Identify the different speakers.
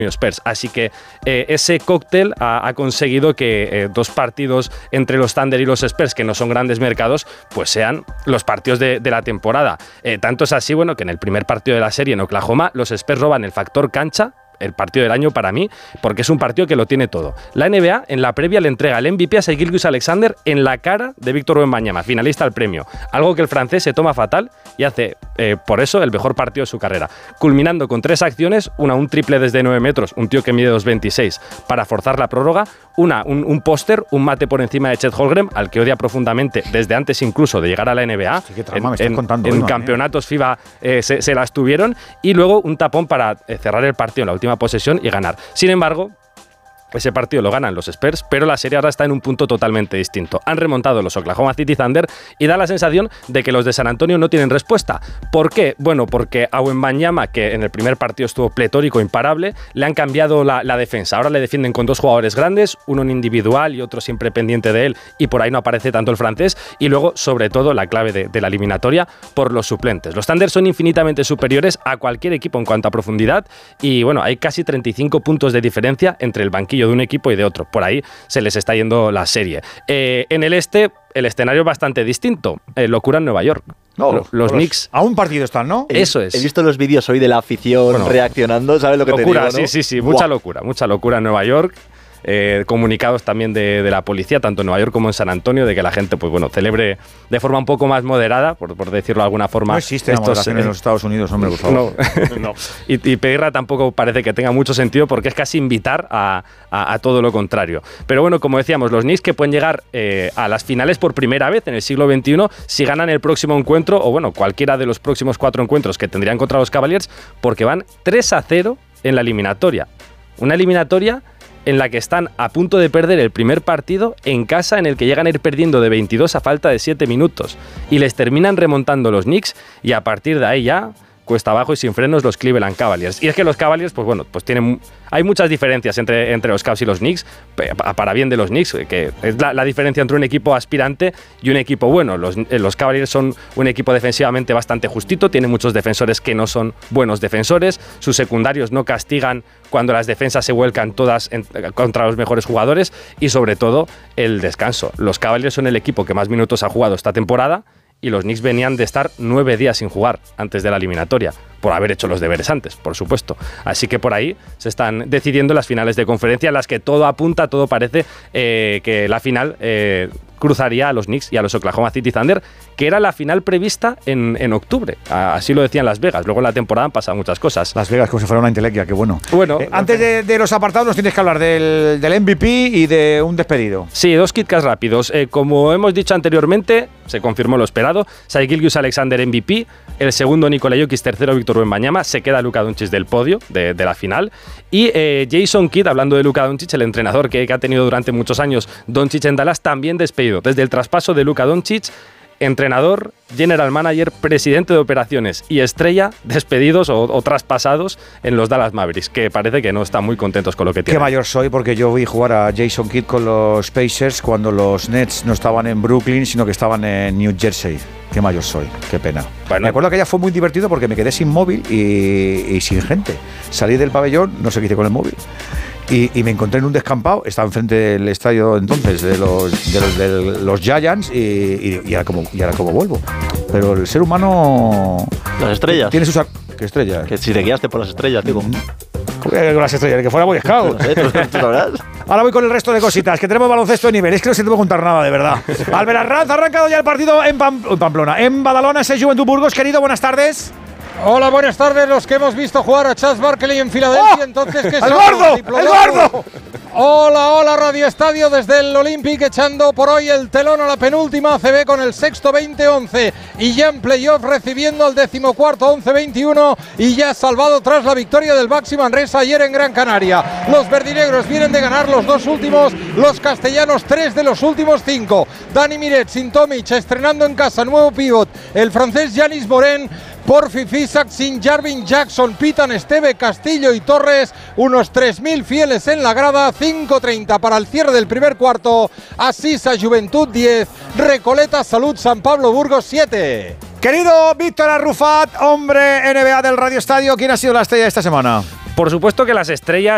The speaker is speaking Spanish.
Speaker 1: Spurs. Así que ese cóctel ha conseguido que dos partidos entre los Thunder y los Spurs, que no son grandes mercados, pues sean los partidos de la temporada. Tanto es así, bueno, que en el primer partido de la serie en Oklahoma, los Spurs roban el factor cancha, el partido del año para mí, porque es un partido que lo tiene todo. La NBA en la previa le entrega el MVP a Shai Gilgeous-Alexander en la cara de Víctor Wembanyama, finalista al premio, algo que el francés se toma fatal y hace por eso el mejor partido de su carrera, culminando con 3 acciones, un triple desde 9 metros, un tío que mide 2,26 para forzar la prórroga, un póster, un mate por encima de Chet Holmgren, al que odia profundamente desde antes incluso de llegar a la NBA.
Speaker 2: Sí, en
Speaker 1: campeonatos FIBA se las tuvieron, y luego un tapón para cerrar el partido en la última posesión y ganar. Sin embargo, ese partido lo ganan los Spurs, pero la serie ahora está en un punto totalmente distinto. Han remontado los Oklahoma City Thunder y da la sensación de que los de San Antonio no tienen respuesta. ¿Por qué? Bueno, porque a Wembanyama, que en el primer partido estuvo pletórico, imparable, le han cambiado la defensa. Ahora le defienden con 2 jugadores grandes, uno en individual y otro siempre pendiente de él, y por ahí no aparece tanto el francés. Y luego, sobre todo, la clave de la eliminatoria, por los suplentes. Los Thunder son infinitamente superiores a cualquier equipo en cuanto a profundidad, y bueno, hay casi 35 puntos de diferencia entre el banquillo de un equipo y de otro. Por ahí se les está yendo la serie. En el este, el escenario es bastante distinto. Locura en Nueva York. Los Knicks.
Speaker 2: A un partido están, ¿no?
Speaker 1: Eso es.
Speaker 3: He visto los vídeos hoy de la afición reaccionando. ¿Sabes lo que
Speaker 1: locura,
Speaker 3: te digo, no?
Speaker 1: Sí. Mucha locura en Nueva York. Comunicados también de la policía, tanto en Nueva York como en San Antonio, de que la gente celebre de forma un poco más moderada, por decirlo de alguna forma.
Speaker 2: No existe la moderación en los Estados Unidos, hombre, por favor.
Speaker 1: No. Y pedirla tampoco parece que tenga mucho sentido, porque es casi invitar a todo lo contrario. Pero bueno, como decíamos, los Knicks, que pueden llegar a las finales por primera vez en el siglo XXI si ganan el próximo encuentro, o bueno, cualquiera de los próximos 4 encuentros que tendrían contra los Cavaliers, porque van 3-0 en la eliminatoria. Una eliminatoria en la que están a punto de perder el primer partido en casa, en el que llegan a ir perdiendo de 22 a falta de 7 minutos. Y les terminan remontando los Knicks, y a partir de ahí ya cuesta abajo y sin frenos los Cleveland Cavaliers. Y es que los Cavaliers, pues tienen... Hay muchas diferencias entre los Cavs y los Knicks, para bien de los Knicks, que es la diferencia entre un equipo aspirante y un equipo bueno. Los Cavaliers son un equipo defensivamente bastante justito, tienen muchos defensores que no son buenos defensores, sus secundarios no castigan cuando las defensas se vuelcan todas contra los mejores jugadores, y sobre todo el descanso. Los Cavaliers son el equipo que más minutos ha jugado esta temporada, y los Knicks venían de estar 9 días sin jugar antes de la eliminatoria, por haber hecho los deberes antes, por supuesto. Así que por ahí se están decidiendo las finales de conferencia, en las que todo apunta, todo parece que la final cruzaría a los Knicks y a los Oklahoma City Thunder, que era la final prevista en octubre. Así lo decían Las Vegas. Luego en la temporada han pasado muchas cosas.
Speaker 2: Las Vegas, como si fuera una intelequia, qué bueno.
Speaker 1: Antes
Speaker 2: de los apartados nos tienes que hablar del MVP y de un despedido.
Speaker 1: Sí, 2 KitKats rápidos. Como hemos dicho anteriormente, se confirmó lo esperado. Shai Gilgeous-Alexander MVP, el segundo Nikola Jokic, tercero Víctor Wembanyama, se queda Luka Doncic del podio de la final. Y Jason Kidd, hablando de Luka Doncic, el entrenador que ha tenido durante muchos años Doncic en Dallas, también despedido. Desde el traspaso de Luka Doncic, entrenador, general manager, presidente de operaciones y estrella, despedidos o traspasados en los Dallas Mavericks, que parece que no están muy contentos con lo que tienen.
Speaker 2: Qué mayor soy, porque yo vi jugar a Jason Kidd con los Pacers cuando los Nets no estaban en Brooklyn, sino que estaban en New Jersey. Qué mayor soy, qué pena. Bueno, me acuerdo que ya fue muy divertido porque me quedé sin móvil y sin gente. Salí del pabellón, no sé qué hice con el móvil, y me encontré en un descampado, estaba enfrente del estadio entonces de los Giants, y ahora como vuelvo. Pero el ser humano...
Speaker 3: Las estrellas.
Speaker 2: Tiene sus... ¿Qué estrellas?
Speaker 3: Que si te guiaste por las estrellas, digo.
Speaker 2: ¿Cómo que con las estrellas? Que fuera Boy Scout.
Speaker 3: No sé, tú sabrás.
Speaker 2: Ahora voy con el resto de cositas, que tenemos baloncesto de nivel. Es que no se te puede contar nada, de verdad. Albert Arranz, ha arrancado ya el partido en Pamplona. En Badalona, ese Juventud Burgos. Querido, buenas tardes.
Speaker 4: Hola, buenas tardes. Los que hemos visto jugar a Charles Barkley en Filadelfia, entonces ¿qué
Speaker 2: ¡El gordo! ¡El gordo!
Speaker 4: Hola, Radio Estadio desde el Olympic, echando por hoy el telón a la penúltima ACB con el sexto 20-11 y ya en playoff recibiendo al 14º 11-21 y ya salvado tras la victoria del Baxi Manresa ayer en Gran Canaria. Los verdinegros vienen de ganar los 2 últimos, los castellanos 3 de los últimos 5. Dani Miret sin Tomic, estrenando en casa nuevo pívot, el francés Yanis Moren, por Fifisak, sin Jarvin Jackson, pitan Esteve, Castillo y Torres, unos 3.000 fieles en la grada. 5:30 para el cierre del primer cuarto. Asisa Juventud 10, Recoleta Salud San Pablo Burgos 7.
Speaker 2: Querido Víctor Arrufat, hombre NBA del Radio Estadio, ¿quién ha sido la estrella de esta semana?
Speaker 1: Por supuesto que las estrellas